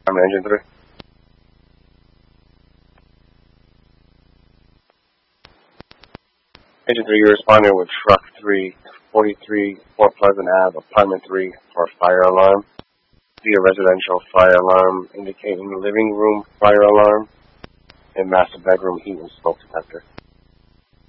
I'm Engine 3. Engine 3, you're responding with Truck 3, 43 Fort Pleasant Ave, Apartment 3 for fire alarm. See a residential fire alarm indicating living room fire alarm and master bedroom heat and smoke detector.